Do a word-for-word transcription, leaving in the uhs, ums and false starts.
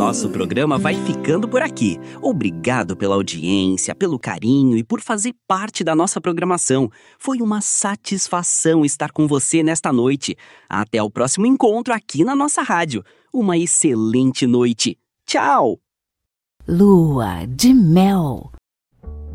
nosso programa vai ficando por aqui. Obrigado pela audiência, pelo carinho e por fazer parte da nossa programação. Foi uma satisfação estar com você nesta noite. Até o próximo encontro aqui na nossa rádio. Uma excelente noite. Tchau! Lua de Mel.